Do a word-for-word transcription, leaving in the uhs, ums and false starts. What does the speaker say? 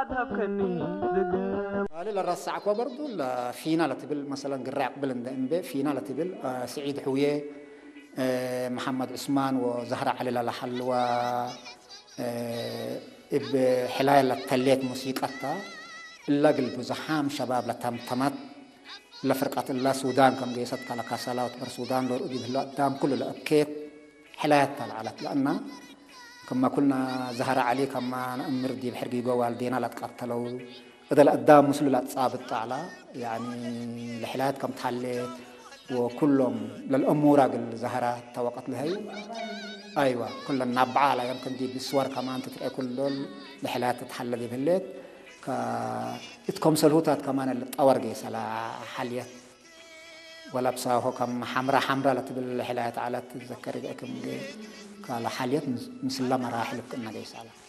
قال لا رسع كوا برضو لا فينا لا تبل مثلا قرع قبل إنبي فينا لا تبل آه سعيد حويه آه محمد عثمان وزهرة علي لحل و آه إب حلاية لتليت موسيقى إلا قلب زحام شباب لتم تمت لفرقة الله السودان كم جيست كلا كسلا وتبر السودان لو أجيب الله دام كل الأكيد حلاية طلعت لأن كما كنا زهرة علي كما أمر دي بحرقي جو والدينا لا تقتلوا إذا الأدام مسلو لا تصابت على يعني الحلايات كم تحلت وكلهم للأمور الزهرة توقت لهي أيوة كل النبعة لا يمكن دي بالصور كمان تتلاقي كل دول الحلايات تتحل دي بالليل ك إتكم سلوتات كمان اللي تطور جيس على حالية ولا بصاحه كم حمرة حمرة لا تبل الحلايات على تتذكر كم جي كلا حالية مسلمة مراحل كنا جيس على